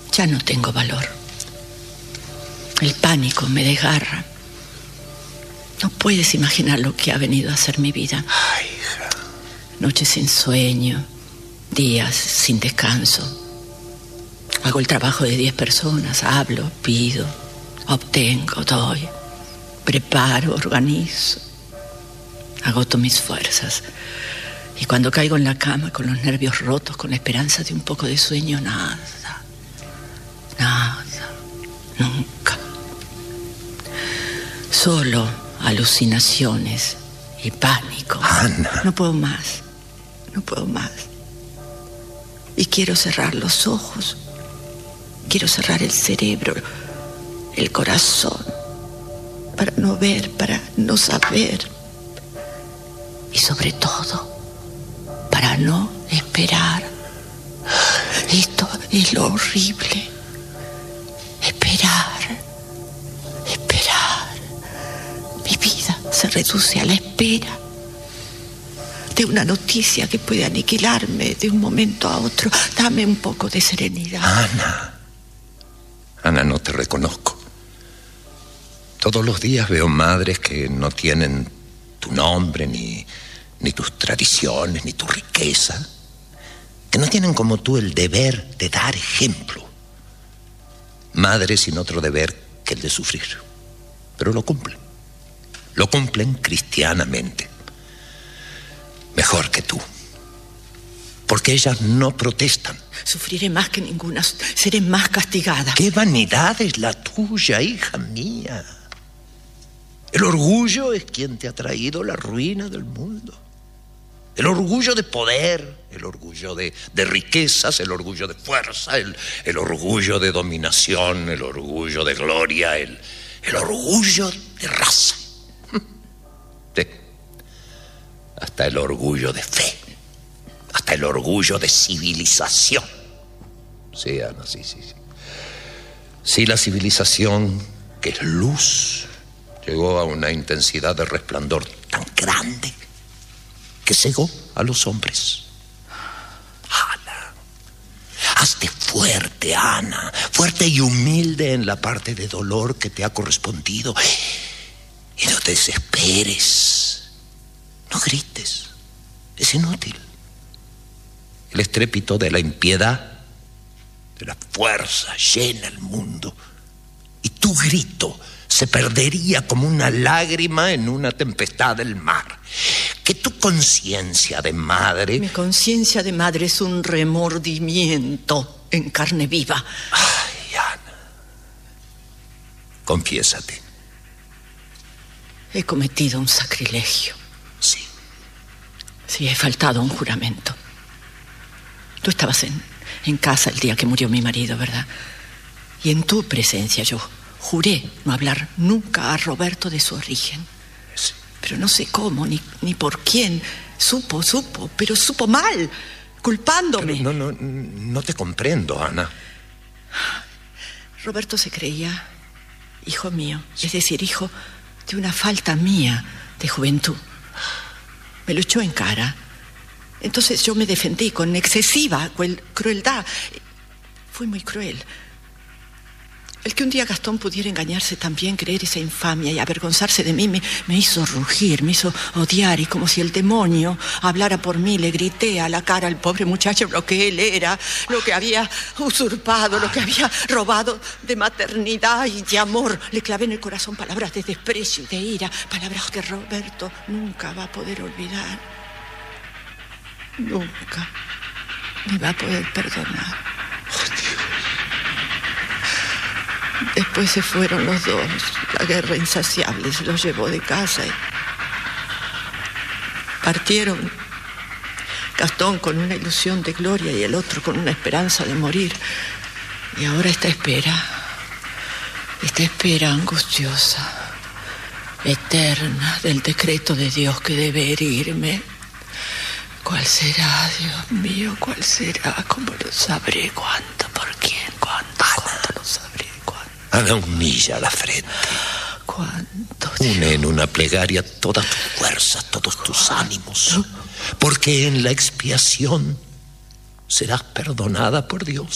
Ya no tengo valor. El pánico me desgarra. No puedes imaginar lo que ha venido a ser mi vida. Ay, hija. Noches sin sueño, días sin descanso. Hago el trabajo de 10 personas, hablo, pido, obtengo, doy, preparo, organizo. Agoto mis fuerzas. Y cuando caigo en la cama con los nervios rotos, con la esperanza de un poco de sueño, nada, nunca. Solo alucinaciones y pánico. Ana. No puedo más. Y quiero cerrar los ojos. Quiero cerrar el cerebro, el corazón, para no ver, para no saber. Y sobre todo, para no esperar. Esto es lo horrible. Esperar. Mi vida se reduce a la espera de una noticia que puede aniquilarme de un momento a otro. Dame un poco de serenidad. Ana, no te reconozco. Todos los días veo madres que no tienen tu nombre, ni tus tradiciones, ni tu riqueza, que no tienen como tú el deber de dar ejemplo. Madres sin otro deber que el de sufrir. Pero lo cumplen. Lo cumplen cristianamente. Mejor que tú. Porque ellas no protestan. Sufriré más que ninguna, seré más castigada. ¡Qué vanidad es la tuya, hija mía! El orgullo es quien te ha traído la ruina del mundo. El orgullo de poder, el orgullo de riquezas, el orgullo de fuerza, el orgullo de dominación, el orgullo de gloria, el orgullo de raza. Sí. Hasta el orgullo de fe, hasta el orgullo de civilización. Sí, Ana, sí. Sí, la civilización, que es luz, llegó a una intensidad de resplandor tan grande que cegó a los hombres. Ana, hazte fuerte, Ana, fuerte y humilde en la parte de dolor que te ha correspondido. Y no te desesperes. No grites, es inútil. El estrépito de la impiedad, de la fuerza, llena el mundo. Y tu grito se perdería como una lágrima en una tempestad del mar. Que tu conciencia de madre... Mi conciencia de madre es un remordimiento en carne viva. Ay, Ana, confiésate. He cometido un sacrilegio. Sí, he faltado a un juramento. Tú estabas en casa el día que murió mi marido, ¿verdad? Y en tu presencia yo juré no hablar nunca a Roberto de su origen. Sí. Pero no sé cómo, ni por quién. Supo, pero supo mal, culpándome. Pero no te comprendo, Ana. Roberto se creía hijo mío, es decir, hijo de una falta mía de juventud. Me lo echó en cara. Entonces yo me defendí con excesiva crueldad. Fui muy cruel. El que un día Gastón pudiera engañarse también, creer esa infamia y avergonzarse de mí, me hizo rugir, me hizo odiar. Y como si el demonio hablara por mí, le grité a la cara al pobre muchacho lo que él era, lo que había usurpado, lo que había robado de maternidad y de amor. Le clavé en el corazón palabras de desprecio y de ira, palabras que Roberto nunca va a poder olvidar. Nunca. Ni va a poder perdonar. Después se fueron los dos. La guerra insaciable se los llevó de casa y partieron. Gastón con una ilusión de gloria y el otro con una esperanza de morir. Y ahora esta espera angustiosa, eterna, del decreto de Dios que debe herirme. ¿Cuál será, Dios mío? ¿Cuál será? ¿Cómo lo sabré? ¿Cuánto? ¿Por quién? ¿Cuánto? ¿Cuánto lo sabré? Ana, humilla la frente. ¿Cuánto? Une en una plegaria todas tus fuerzas, todos tus ánimos. Porque en la expiación serás perdonada por Dios.